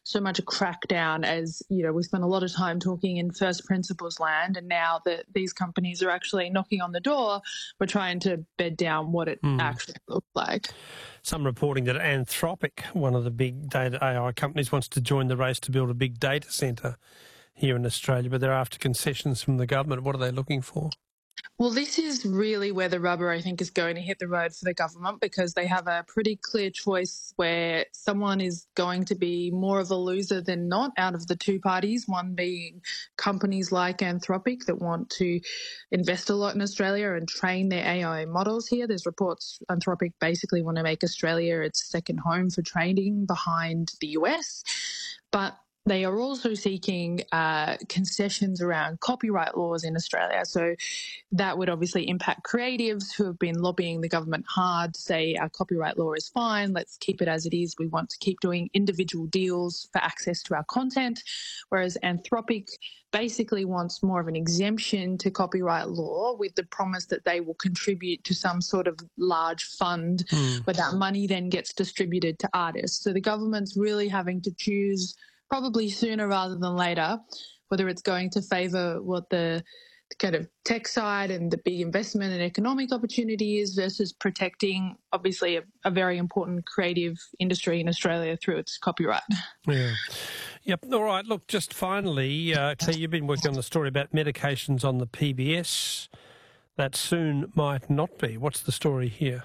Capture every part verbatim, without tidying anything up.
so much a crackdown as, you know, we spent a lot of time talking in first principles land, and now that these companies are actually knocking on the door, we're trying to bed down what it mm. actually looks like. Some reporting that Anthropic, one of the big data A I companies, wants to join the race to build a big data centre here in Australia, but they're after concessions from the government. What are they looking for? Well, this is really where the rubber, I think, is going to hit the road for the government, because they have a pretty clear choice where someone is going to be more of a loser than not out of the two parties, one being companies like Anthropic that want to invest a lot in Australia and train their A I models here. There's reports Anthropic basically want to make Australia its second home for training behind the U S, but they are also seeking uh, concessions around copyright laws in Australia. So that would obviously impact creatives who have been lobbying the government hard to say our copyright law is fine, let's keep it as it is. We want to keep doing individual deals for access to our content, whereas Anthropic basically wants more of an exemption to copyright law with the promise that they will contribute to some sort of large fund mm. where that money then gets distributed to artists. So the government's really having to choose, probably sooner rather than later, whether it's going to favour what the, the kind of tech side and the big investment and economic opportunity is versus protecting, obviously, a, a very important creative industry in Australia through its copyright. Yeah. Yep. All right. Look, just finally, uh, Claire, you've been working on the story about medications on the P B S that soon might not be. What's the story here?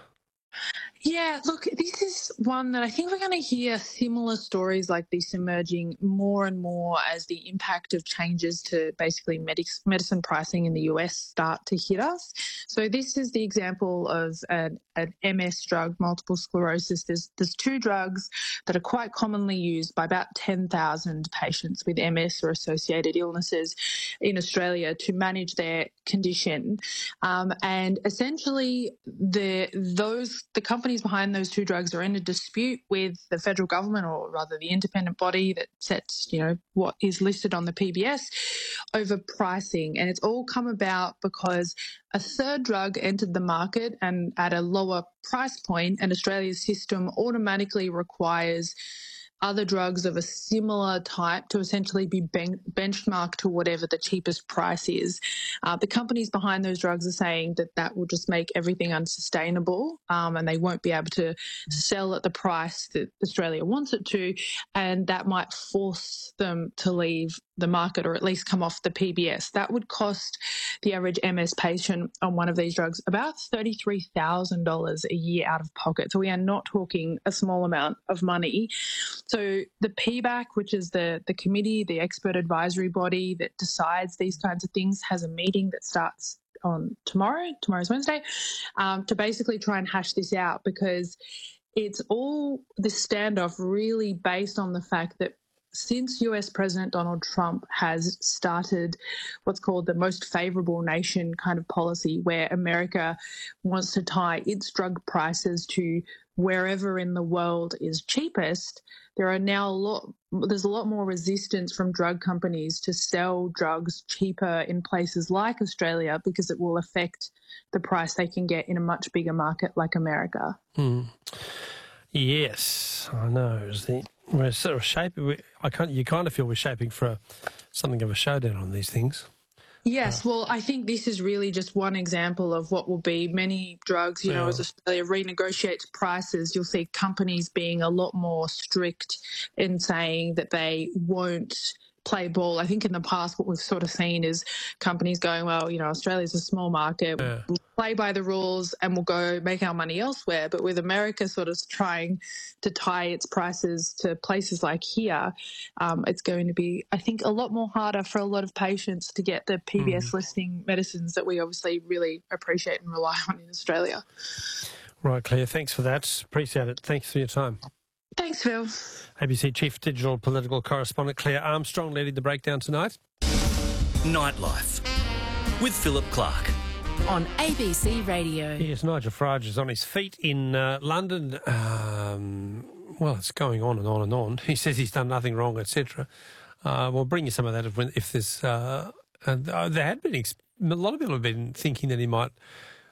Yeah, look, this is one that I think we're going to hear similar stories like this emerging more and more as the impact of changes to basically medic- medicine pricing in the U S start to hit us. So this is the example of an, an M S drug, multiple sclerosis. There's, there's two drugs that are quite commonly used by about ten thousand patients with M S or associated illnesses in Australia to manage their condition. Um, and essentially, the those the companies behind those two drugs are in a dispute with the federal government, or rather the independent body that sets, you know, what is listed on the P B S over pricing. And it's all come about because a third drug entered the market and at a lower price point, and Australia's system automatically requires other drugs of a similar type to essentially be ben- benchmarked to whatever the cheapest price is. Uh, the companies behind those drugs are saying that that will just make everything unsustainable, um, and they won't be able to sell at the price that Australia wants it to, and that might force them to leave the market or at least come off the P B S. That would cost the average M S patient on one of these drugs about thirty-three thousand dollars a year out of pocket. So we are not talking a small amount of money. So the P B A C, which is the, the committee, the expert advisory body that decides these kinds of things, has a meeting that starts on tomorrow, tomorrow's Wednesday, um, to basically try and hash this out, because it's all this standoff really based on the fact that since U S President Donald Trump has started what's called the most favourable nation kind of policy, where America wants to tie its drug prices to wherever in the world is cheapest, there are now a lot, there's a lot more resistance from drug companies to sell drugs cheaper in places like Australia, because it will affect the price they can get in a much bigger market like America. Mm. Yes, I know. The, we're sort of shaping. We, I can't. You kind of feel we're shaping for a, something of a showdown on these things. Yes, well, I think this is really just one example of what will be many drugs. You yeah. know, as Australia renegotiates prices, you'll see companies being a lot more strict in saying that they won't play ball. I think in the past what we've sort of seen is companies going, well, you know, Australia's a small market, yeah. we'll play by the rules and we'll go make our money elsewhere. But with America sort of trying to tie its prices to places like here, um, it's going to be, I think, a lot more harder for a lot of patients to get the P B S mm. listing medicines that we obviously really appreciate and rely on in Australia. Right, Claire, thanks for that. Appreciate it. Thanks for your time. Thanks, Phil. A B C Chief Digital Political Correspondent Claire Armstrong leading the breakdown tonight. Nightlife with Philip Clark on A B C Radio. Yes, Nigel Farage is on his feet in uh, London. Um, well, it's going on and on and on. He says he's done nothing wrong, et cetera. Uh, we'll bring you some of that if, if there's... Uh, and, uh, there had been... Ex- a lot of people have been thinking that he might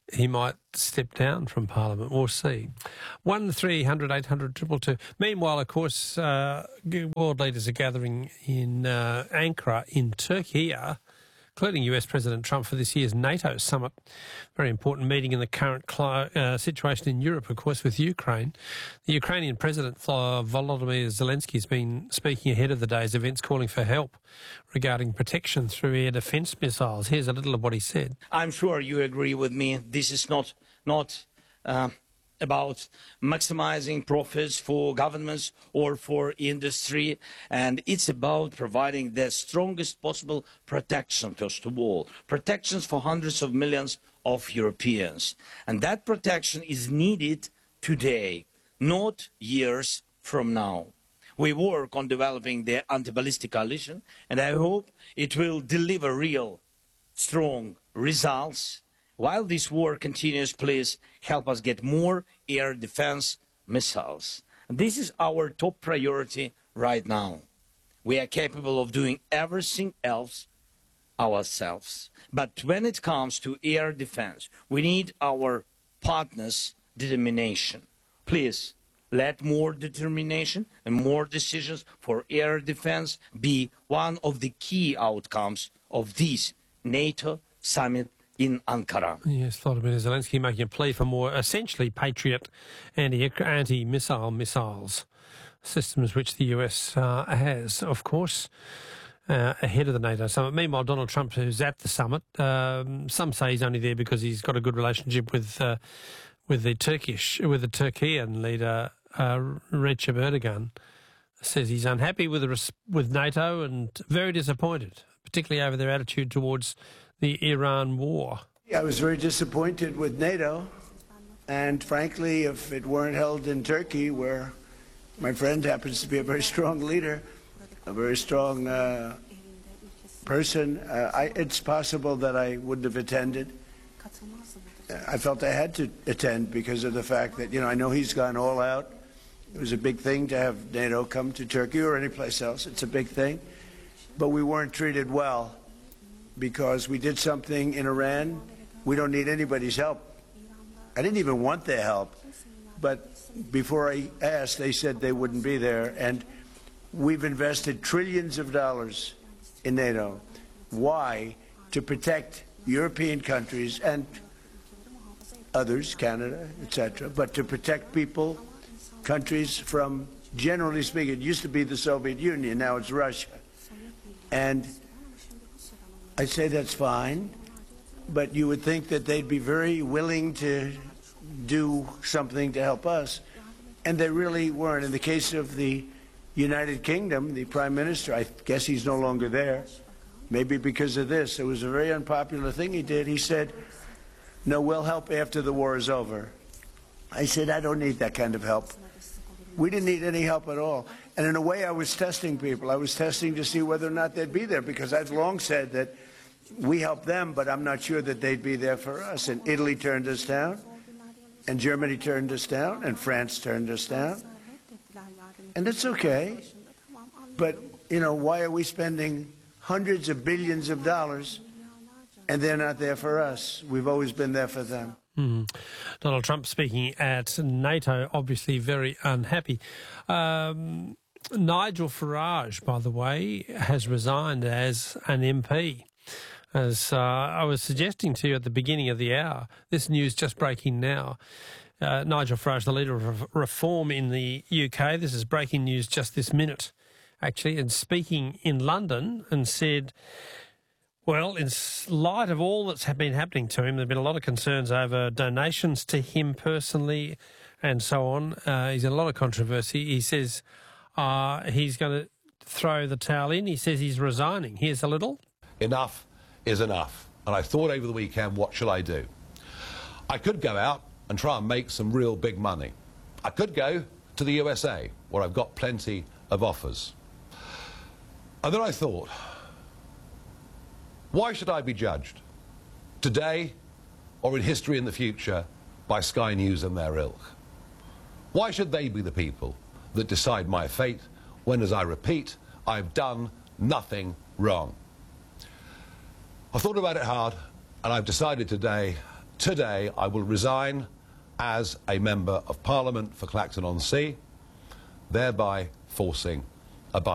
he might step down from Parliament. We'll see. one three hundred eight hundred two two two. Meanwhile, of course, uh, world leaders are gathering in uh, Ankara in Turkey, including U S President Trump, for this year's NATO summit. Very important meeting in the current uh, situation in Europe, of course, with Ukraine. The Ukrainian President Volodymyr Zelensky has been speaking ahead of the day's events, calling for help regarding protection through air defence missiles. Here's a little of what he said. I'm sure you agree with me. This is not, not uh, about maximizing profits for governments or for industry, and it's about providing the strongest possible protection, first of all, protections for hundreds of millions of Europeans. And that protection is needed today, not years from now. We work on developing the anti-ballistic coalition, and I hope it will deliver real, strong results. While this war continues, please help us get more air defense missiles. This is our top priority right now. We are capable of doing everything else ourselves. But when it comes to air defense, we need our partners' determination. Please, let more determination and more decisions for air defense be one of the key outcomes of this NATO summit in Ankara. Yes, Volodymyr Zelensky making a plea for more, essentially, Patriot anti, anti-missile missiles, systems which the U S uh, has, of course, uh, ahead of the NATO summit. Meanwhile, Donald Trump, who's at the summit, um, some say he's only there because he's got a good relationship with uh, with the Turkish, with the Turkian leader, uh, Recep Erdogan, says he's unhappy with the, with NATO and very disappointed, particularly over their attitude towards the Iran war. I was very disappointed with NATO, and frankly, if it weren't held in Turkey, where my friend happens to be a very strong leader, a very strong uh, person, uh, I, it's possible that I wouldn't have attended. I felt I had to attend because of the fact that, you know, I know he's gone all out. It was a big thing to have NATO come to Turkey or any place else. It's a big thing. But we weren't treated well, because we did something in Iran. We don't need anybody's help. I didn't even want their help, but before I asked, they said they wouldn't be there, and we've invested trillions of dollars in NATO. Why? To protect European countries and others, Canada, et cetera, but to protect people, countries from, generally speaking, it used to be the Soviet Union, now it's Russia. And I say that's fine, but you would think that they'd be very willing to do something to help us, and they really weren't. In the case of the United Kingdom, the Prime Minister, I guess he's no longer there, maybe because of this. It was a very unpopular thing he did. He said, no, we'll help after the war is over. I said, I don't need that kind of help. We didn't need any help at all. And in a way, I was testing people. I was testing to see whether or not they'd be there, because I've long said that we helped them, but I'm not sure that they'd be there for us. And Italy turned us down, and Germany turned us down, and France turned us down. And it's okay. But, you know, why are we spending hundreds of billions of dollars and they're not there for us? We've always been there for them. Mm. Donald Trump speaking at NATO, obviously very unhappy. Um, Nigel Farage, by the way, has resigned as an M P. As uh, I was suggesting to you at the beginning of the hour, this news just breaking now. Uh, Nigel Farage, the leader of Reform in the U K, this is breaking news just this minute, actually, and speaking in London, and said, well, in light of all that's been happening to him, there have been a lot of concerns over donations to him personally and so on. Uh, he's in a lot of controversy. He says uh, he's going to throw the towel in. He says he's resigning. Here's a little. Enough is enough. And I thought over the weekend, what shall I do? I could go out and try and make some real big money. I could go to the U S A, where I've got plenty of offers. And then I thought, why should I be judged, today or in history in the future, by Sky News and their ilk? Why should they be the people that decide my fate when, as I repeat, I've done nothing wrong? I've thought about it hard, and I've decided today today I will resign as a Member of Parliament for Clacton-on-Sea, thereby forcing